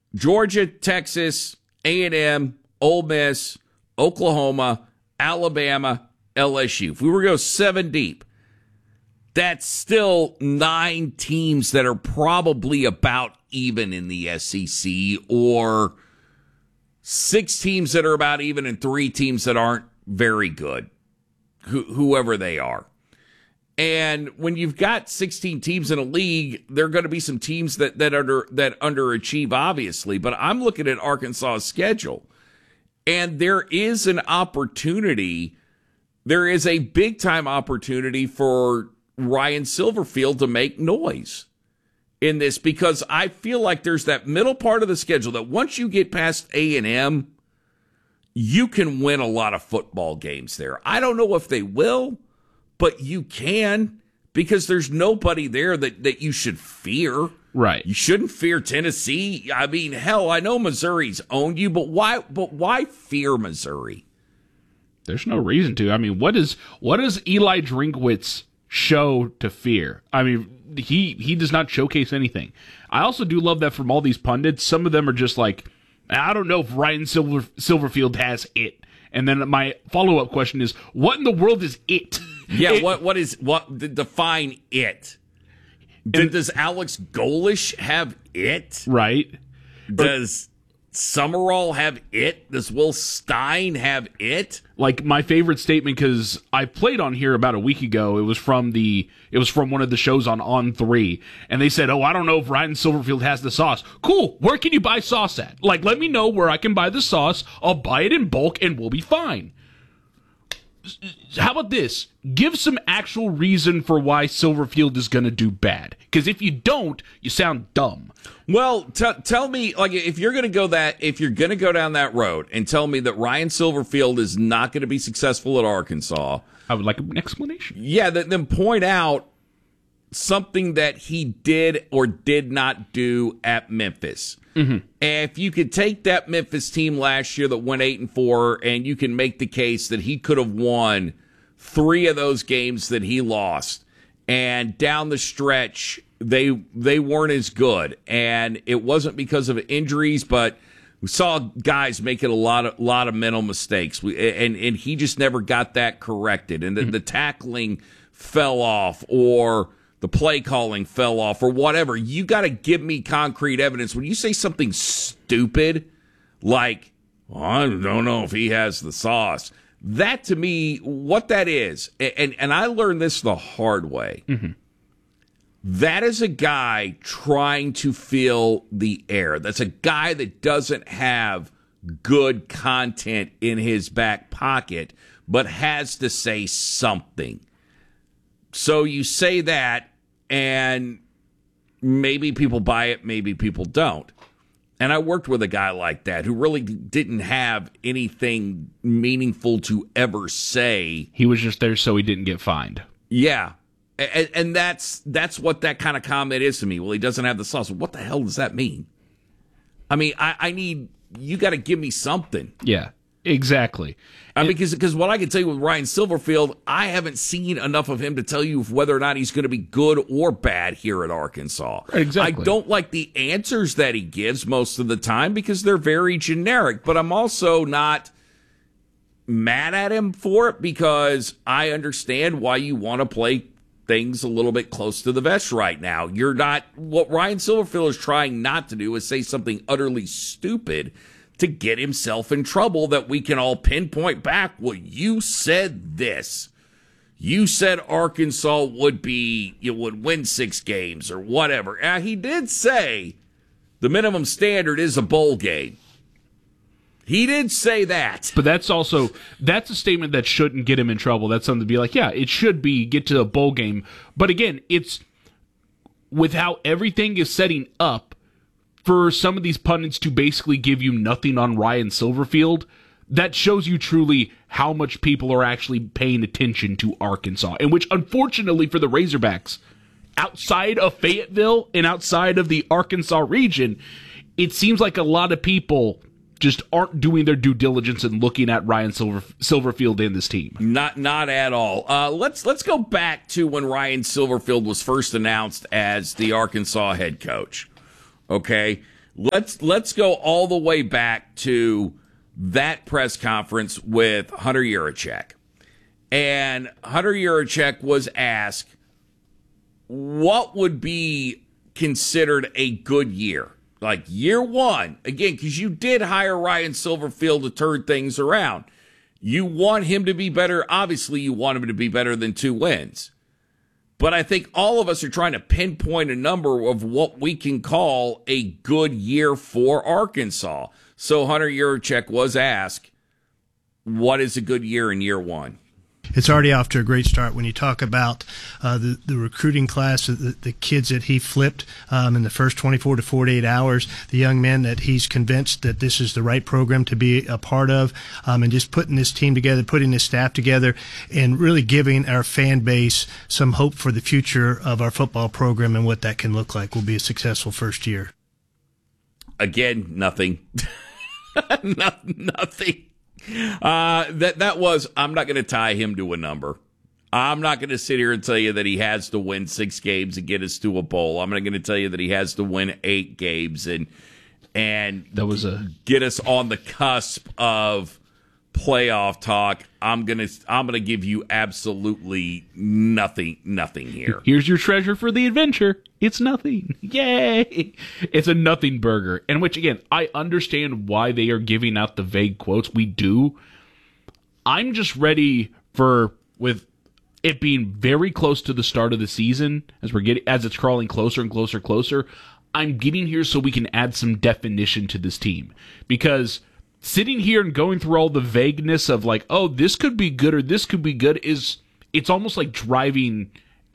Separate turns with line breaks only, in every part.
Georgia, Texas, A&M, Ole Miss, Oklahoma, Alabama, LSU. If we were to go 7 deep, that's still 9 teams that are probably about even in the SEC, or 6 teams that are about even and 3 teams that aren't very good, whoever they are. And when you've got 16 teams in a league, there are going to be some teams that underachieve, obviously. But I'm looking at Arkansas's schedule, and there is an opportunity. There is a big-time opportunity for Ryan Silverfield to make noise in this, because I feel like there's that middle part of the schedule that once you get past A&M, you can win a lot of football games there. I don't know if they will, but you can, because there's nobody there that you should fear.
Right.
You shouldn't fear Tennessee. I mean, hell, I know Missouri's owned you, but why fear Missouri?
There's no reason to. I mean, what does Eli Drinkwitz show to fear? I mean, he does not showcase anything. I also do love that from all these pundits, some of them are just like, I don't know if Ryan Silverfield has it. And then my follow-up question is, what in the world is it?
Yeah, what define it? Does Alex Golish have it?
Right.
Does Summerall have it? Does Will Stein have it?
Like, my favorite statement, because I played on here about a week ago, it was from one of the shows on On3, and they said, I don't know if Ryan Silverfield has the sauce. Cool, where can you buy sauce at? Like, let me know where I can buy the sauce, I'll buy it in bulk, and we'll be fine. How about this? Give some actual reason for why Silverfield is going to do bad. Because if you don't, you sound dumb.
Well, tell me, like, if you're going to go down that road and tell me that Ryan Silverfield is not going to be successful at Arkansas,
I would like an explanation.
Yeah, then point out something that he did or did not do at Memphis. Mm-hmm. And if you could take that Memphis team last year that went 8-4, and you can make the case that he could have won 3 of those games that he lost, and down the stretch they weren't as good, and it wasn't because of injuries, but we saw guys making a lot of mental mistakes, and he just never got that corrected, and the tackling fell off, or the play calling fell off, or whatever. You got to give me concrete evidence. When you say something stupid, like, I don't know if he has the sauce, that to me, what that is, and I learned this the hard way, that is a guy trying to fill the air. That's a guy that doesn't have good content in his back pocket, but has to say something. So you say that, and maybe people buy it, maybe people don't. And I worked with a guy like that who really didn't have anything meaningful to ever say.
He was just there so he didn't get fined.
Yeah. And that's what that kind of comment is to me. Well, he doesn't have the sauce. What the hell does that mean? I mean, I need, you got to give me something.
Yeah, exactly.
I mean, because what I can tell you with Ryan Silverfield, I haven't seen enough of him to tell you whether or not he's going to be good or bad here at Arkansas.
Exactly.
I don't like the answers that he gives most of the time because they're very generic, but I'm also not mad at him for it because I understand why you want to play things a little bit close to the vest right now. You're not, what Ryan Silverfield is trying not to do is say something utterly stupid to get himself in trouble that we can all pinpoint back. Well, you said this. You said Arkansas would win 6 games or whatever. He did say the minimum standard is a bowl game. He did say that.
But that's a statement that shouldn't get him in trouble. That's something to be like, yeah, it should be get to a bowl game. But again, it's with how everything is setting up for some of these pundits to basically give you nothing on Ryan Silverfield, that shows you truly how much people are actually paying attention to Arkansas. And which, unfortunately for the Razorbacks, outside of Fayetteville and outside of the Arkansas region, it seems like a lot of people just aren't doing their due diligence and looking at Ryan Silverfield and this team.
Not at all. Let's go back to when Ryan Silverfield was first announced as the Arkansas head coach. Okay, Let's go all the way back to that press conference with Hunter Yurachek. And Hunter Yurachek was asked what would be considered a good year. Like year one, again, because you did hire Ryan Silverfield to turn things around. You want him to be better. Obviously, you want him to be better than 2 wins. But I think all of us are trying to pinpoint a number of what we can call a good year for Arkansas. So Hunter Yurachek was asked, what is a good year in year one?
It's already off to a great start when you talk about the recruiting class, the kids that he flipped in the first 24 to 48 hours, the young men that he's convinced that this is the right program to be a part of, and just putting this team together, putting this staff together, and really giving our fan base some hope for the future of our football program and what that can look like will be a successful first year.
Again, nothing. Nothing. That was, I'm not going to tie him to a number. I'm not going to sit here and tell you that he has to win 6 games and get us to a bowl. I'm not going to tell you that he has to win 8 games and
that was
get us on the cusp of playoff talk. I'm gonna give you absolutely nothing here.
Here's your treasure for the adventure. It's nothing. Yay! It's a nothing burger. And which, again, I understand why they are giving out the vague quotes. We do. I'm just ready for, with it being very close to the start of the season, as it's crawling closer and closer, I'm getting here so we can add some definition to this team. Because sitting here and going through all the vagueness of like, oh, this could be good or this could be good, it's almost like driving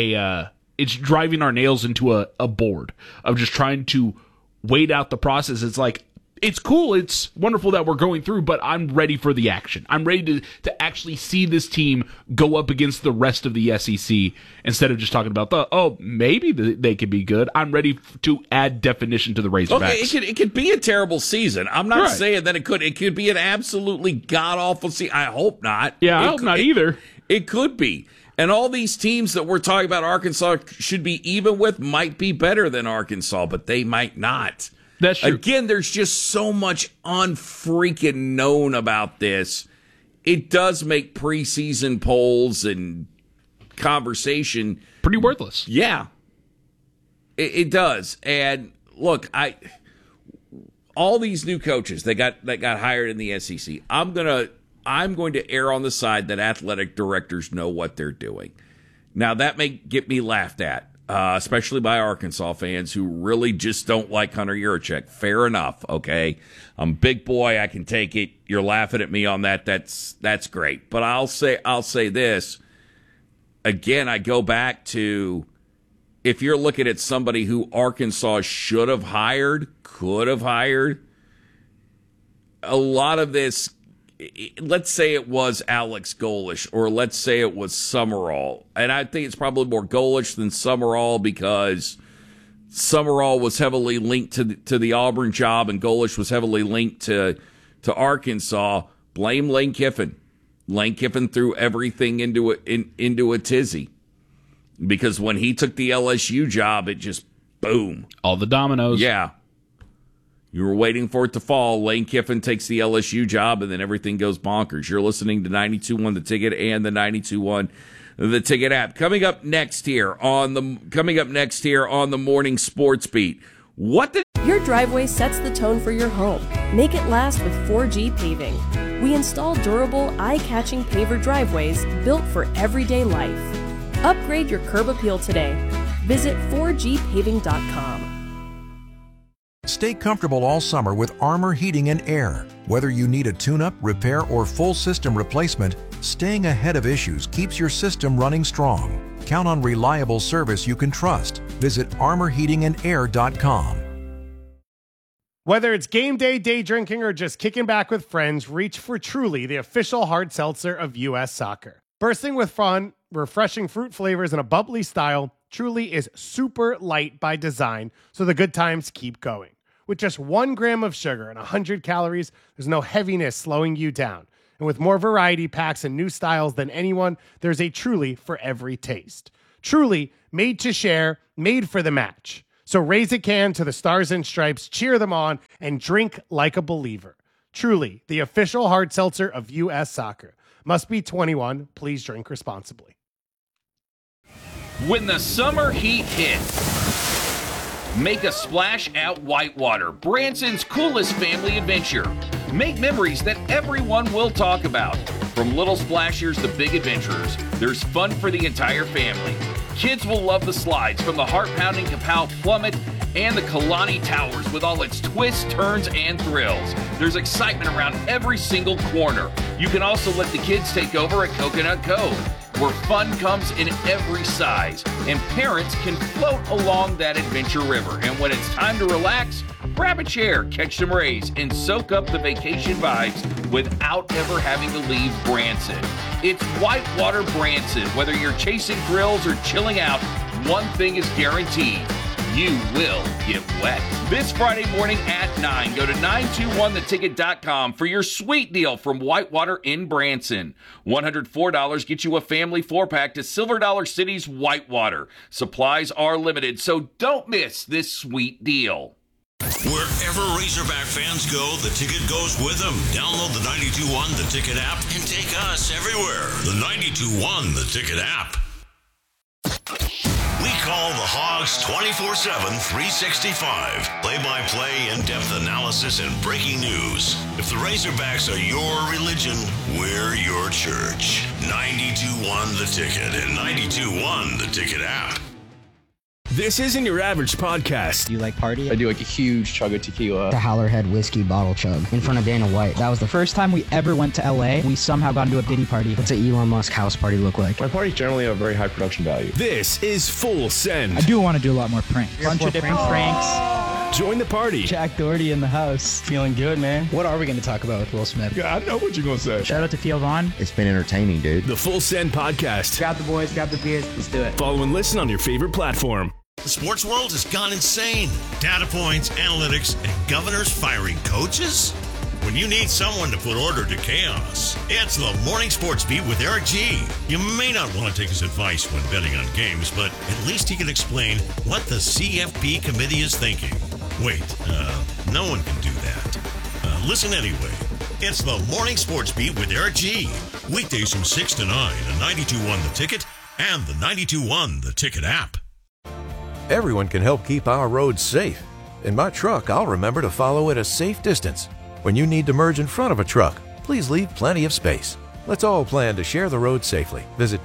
our nails into a board of just trying to wait out the process. It's like, it's cool, it's wonderful that we're going through, but I'm ready for the action. I'm ready to actually see this team go up against the rest of the SEC instead of just talking about maybe they could be good. I'm ready to add definition to the Razorbacks.
Okay, it could be a terrible season. I'm not saying that it could. It could be an absolutely god-awful season. I hope not.
Yeah, I hope not either.
It could be. And all these teams that we're talking about Arkansas should be even with might be better than Arkansas, but they might not.
That's true.
Again, there's just so much unfreaking known about this. It does make preseason polls and conversation
pretty worthless.
Yeah, it does. And look, all these new coaches that got hired in the SEC, I'm going to err on the side that athletic directors know what they're doing. Now, that may get me laughed at, especially by Arkansas fans who really just don't like Hunter Yurachek. Fair enough, okay? I'm a big boy. I can take it. You're laughing at me on that. That's great. But I'll say this. Again, I go back to, if you're looking at somebody who Arkansas should have hired, could have hired, a lot of this, let's say it was Alex Golesh, or let's say it was Summerall. And I think it's probably more Golesh than Summerall because Summerall was heavily linked to the Auburn job and Golesh was heavily linked to Arkansas. Blame Lane Kiffin. Lane Kiffin threw everything into a tizzy because when he took the LSU job, it just boom.
All the dominoes.
Yeah. You were waiting for it to fall. Lane Kiffin takes the LSU job, and then everything goes bonkers. You're listening to 92.1 The Ticket and the 92.1 The Ticket app. Coming up next here on the Morning Sports Beat.
Your driveway sets the tone for your home. Make it last with 4G Paving. We install durable, eye-catching paver driveways built for everyday life. Upgrade your curb appeal today. Visit 4gpaving.com.
Stay comfortable all summer with Armor Heating and Air. Whether you need a tune-up, repair, or full system replacement, staying ahead of issues keeps your system running strong. Count on reliable service you can trust. Visit armorheatingandair.com.
Whether it's game day, day drinking, or just kicking back with friends, reach for Truly, the official hard seltzer of U.S. Soccer. Bursting with fun, refreshing fruit flavors, and a bubbly style, Truly is super light by design, so the good times keep going. With just 1 gram of sugar and 100 calories, there's no heaviness slowing you down. And with more variety packs and new styles than anyone, there's a Truly for every taste. Truly, made to share, made for the match. So raise a can to the Stars and Stripes, cheer them on, and drink like a believer. Truly, the official hard seltzer of U.S. Soccer. Must be 21. Please drink responsibly.
When the summer heat hits, make a splash at Whitewater, Branson's coolest family adventure. Make memories that everyone will talk about. From little splashers to big adventurers, there's fun for the entire family. Kids will love the slides from the heart-pounding Kapow Plummet and the Kalani Towers with all its twists, turns, and thrills. There's excitement around every single corner. You can also let the kids take over at Coconut Cove, where fun comes in every size, and parents can float along that adventure river. And when it's time to relax, grab a chair, catch some rays, and soak up the vacation vibes without ever having to leave Branson. It's Whitewater Branson. Whether you're chasing thrills or chilling out, one thing is guaranteed: you will get wet. This Friday morning at 9, go to 921theticket.com for your sweet deal from Whitewater in Branson. $104 gets you a family 4-pack to Silver Dollar City's Whitewater. Supplies are limited, so don't miss this sweet deal.
Wherever Razorback fans go, the ticket goes with them. Download the 92.1 The Ticket app and take us everywhere. The 92.1 The Ticket app. We call the Hogs 24/7, 365. Play-by-play, in-depth analysis, and breaking news. If the Razorbacks are your religion, we're your church. 92.1 The Ticket and 92.1 The Ticket app.
This isn't your average podcast.
Do you like party?
I do like a huge chug of tequila.
The Howlerhead whiskey bottle chug in front of Dana White. That was the first time we ever went to LA. We somehow got into a Diddy party. What's an Elon Musk house party look like?
My parties generally have very high production value.
This is Full Send.
I do want to do a lot more pranks. Bunch of different pranks.
Join the party.
Jack Doherty in the house. Feeling good, man. What are we going to talk about with Will Smith?
Yeah, I know what you're going to say.
Shout out to Theo Vaughn.
It's been entertaining, dude.
The Full Send podcast.
Grab the boys, grab the beers. Let's do it.
Follow and listen on your favorite platform.
The sports world has gone insane. Data points, analytics, and governors firing coaches? When you need someone to put order to chaos, it's the Morning Sports Beat with Eric G. You may not want to take his advice when betting on games, but at least he can explain what the CFP committee is thinking. Wait, no one can do that. Listen anyway. It's the Morning Sports Beat with Eric G. Weekdays from 6 to 9 on 92.1 The Ticket and the 92.1 The Ticket app.
Everyone can help keep our roads safe. In my truck, I'll remember to follow at a safe distance. When you need to merge in front of a truck, please leave plenty of space. Let's all plan to share the road safely. Visit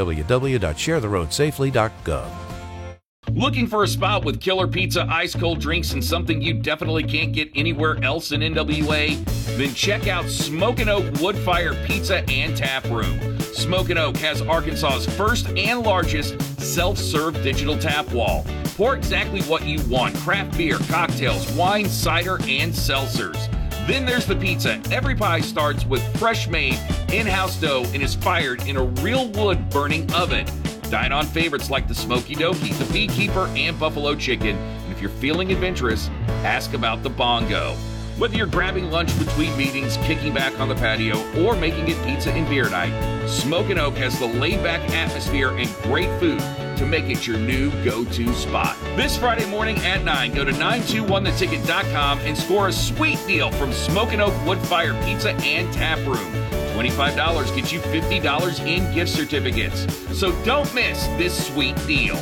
www.sharetheroadsafely.gov.
Looking for a spot with killer pizza, ice cold drinks, and something you definitely can't get anywhere else in NWA? Then check out Smokin' Oak Wood Fire Pizza and Tap Room. Smokin' Oak has Arkansas's first and largest self-serve digital tap wall. Pour exactly what you want: craft beer, cocktails, wine, cider, and seltzers. Then there's the pizza. Every pie starts with fresh-made, in-house dough and is fired in a real wood-burning oven. Dine on favorites like the Smoky Dokie, the Beekeeper, and Buffalo Chicken. And if you're feeling adventurous, ask about the Bongo. Whether you're grabbing lunch between meetings, kicking back on the patio, or making it pizza and beer night, Smokin' Oak has the laid-back atmosphere and great food to make it your new go-to spot. This Friday morning at 9, go to 921theticket.com and score a sweet deal from Smokin' Oak Wood Fire Pizza and Tap Room. $25 gets you $50 in gift certificates. So don't miss this sweet deal.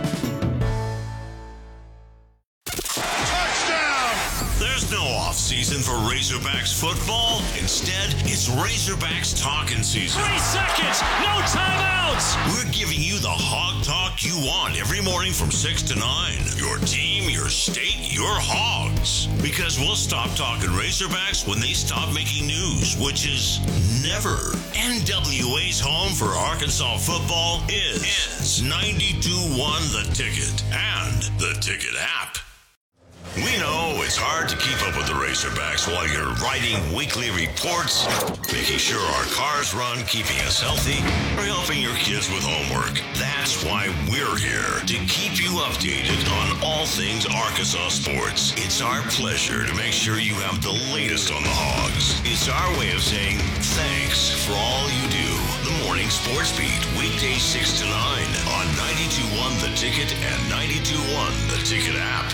There's no off-season for Razorbacks football. Instead, it's Razorbacks talking season.
3 seconds, no timeouts.
We're giving you the hog talk you want every morning from 6 to 9. Your team, your state, your hogs. Because we'll stop talking Razorbacks when they stop making news, which is never. NWA's home for Arkansas football is 92.1 The Ticket and the Ticket app. We know it's hard to keep up with the Razorbacks while you're writing weekly reports, making sure our cars run, keeping us healthy, or helping your kids with homework. That's why we're here, to keep you updated on all things Arkansas sports. It's our pleasure to make sure you have the latest on the Hogs. It's our way of saying thanks for all you do. The Morning Sports Beat, weekdays 6 to 9 on 92.1 The Ticket and 92.1 The Ticket app.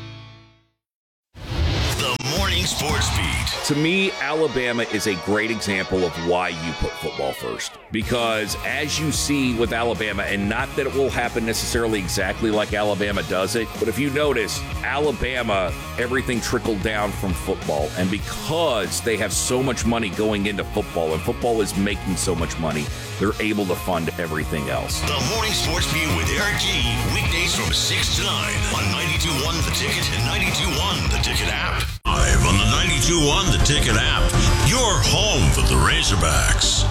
The Morning Sports Beat.
To me, Alabama is a great example of why you put football first. Because as you see with Alabama, and not that it will happen necessarily exactly like Alabama does it, but if you notice, Alabama, everything trickled down from football. And because they have so much money going into football, and football is making so much money, they're able to fund everything else.
The Morning Sports Beat with Eric G. Weekdays from 6 to 9 on 92.1 The Ticket and 92.1 The Ticket app. Live on the 92.1 The Ticket app, your home for the Razorbacks.